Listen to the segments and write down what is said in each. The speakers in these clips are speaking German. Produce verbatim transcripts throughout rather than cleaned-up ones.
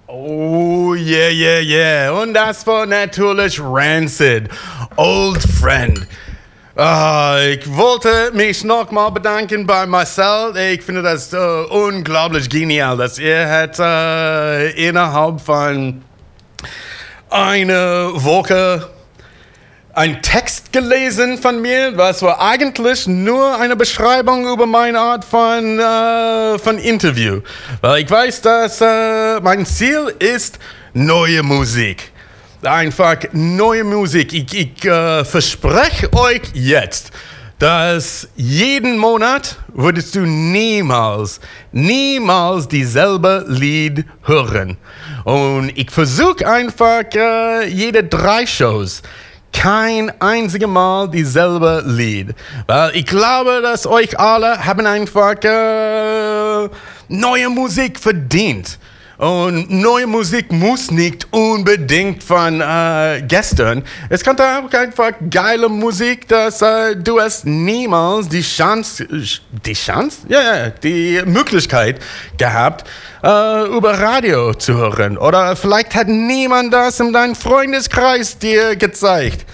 Oh, yeah, yeah, yeah. Und das war natürlich Rancid, Old Friend. Ah, ich wollte mich nochmal bedanken bei Marcel. Ich finde das äh, unglaublich genial, dass er hat äh, innerhalb von einer Woche einen Text gelesen von mir, was war eigentlich nur eine Beschreibung über meine Art von, äh, von Interview. Weil ich weiß, dass äh, mein Ziel ist neue Musik. Einfach neue Musik. Ich, ich äh, verspreche euch jetzt, dass jeden Monat würdest du niemals, niemals dieselbe Lied hören. Und ich versuche einfach äh, jede drei Shows kein einziges Mal dieselbe Lied. Weil ich glaube, dass euch alle haben einfach äh, neue Musik verdient. Und neue Musik muss nicht unbedingt von äh, gestern. Es kann auch einfach geile Musik, dass äh, du hast niemals die Chance, die Chance? Ja, ja, die Möglichkeit gehabt, äh, über Radio zu hören. Oder vielleicht hat niemand das in deinem Freundeskreis dir gezeigt.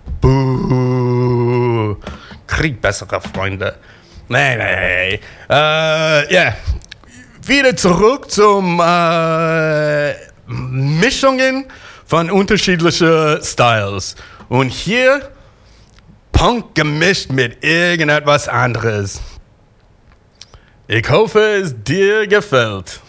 Buh, krieg bessere Freunde. Nee, nee, äh, ja. Yeah. Wieder zurück zum äh, Mischungen von unterschiedlichen Styles. Und hier Punk gemischt mit irgendetwas anderes. Ich hoffe, es dir gefällt.